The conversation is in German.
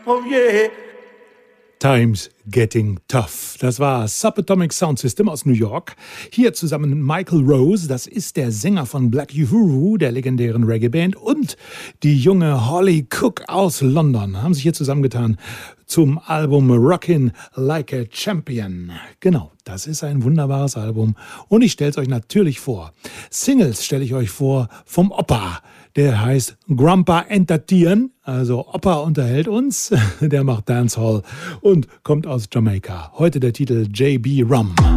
Oh yeah. Times Getting Tough. Das war Subatomic Sound System aus New York. Hier zusammen mit Michael Rose, das ist der Sänger von Black Uhuru, der legendären Reggae-Band, und die junge Holly Cook aus London haben sich hier zusammengetan zum Album Rockin' Like a Champion. Genau, das ist ein wunderbares Album und ich stelle es euch natürlich vor. Singles stelle ich euch vor vom Opa. Der heißt Grandpa Entertainen, also Opa unterhält uns, der macht Dancehall und kommt aus Jamaika. Heute der Titel JB Rum.